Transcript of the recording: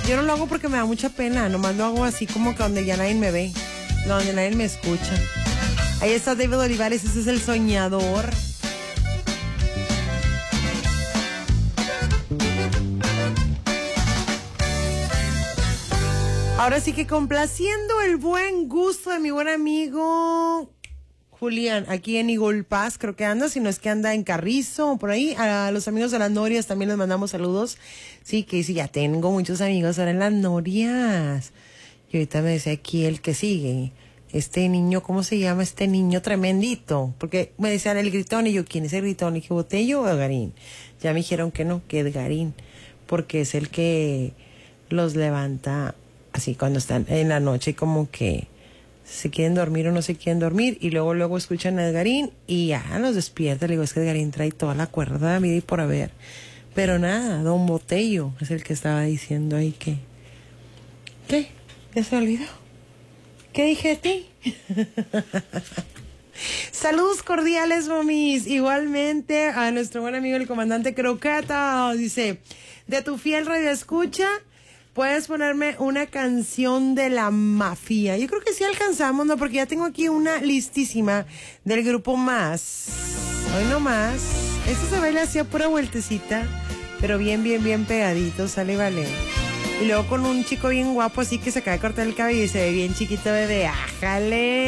Yo no lo hago porque me da mucha pena, nomás lo hago así como que donde ya nadie me ve, donde nadie me escucha. Ahí está David Olivares, ese es el soñador. Ahora sí que complaciendo el buen gusto de mi buen amigo Julián, aquí en Eagle Pass, creo que anda, si no es que anda en Carrizo o por ahí. A los amigos de las Norias también les mandamos saludos. Sí, que dice, ya tengo muchos amigos ahora en las Norias. Y ahorita me dice aquí el que sigue, este niño, ¿cómo se llama este niño tremendito? Porque me decían el gritón y yo, ¿quién es el gritón? Y dije, ¿Botello o Edgarín? Ya me dijeron que no, que Edgarín, porque es el que los levanta así cuando están en la noche como que se quieren dormir o no se quieren dormir, y luego escuchan a Edgarín y ya los despierta. Le digo, es que Edgarín trae toda la cuerda de vida y por haber. Pero nada, don Botello es el que estaba diciendo ahí que... ¿Qué? ¿Ya se olvidó? ¿Qué dije de ti? Saludos cordiales, momis. Igualmente a nuestro buen amigo el comandante Croqueta. Dice, de tu fiel radio escucha, ¿puedes ponerme una canción de la mafia? Yo creo que sí alcanzamos, ¿no? Porque ya tengo aquí una listísima del grupo Más. Hoy no más. Esto se baila así a pura vueltecita, pero bien pegadito, sale, vale. Y luego con un chico bien guapo, así que se acaba de cortar el cabello y se ve bien chiquito, bebé. ¡Ájale!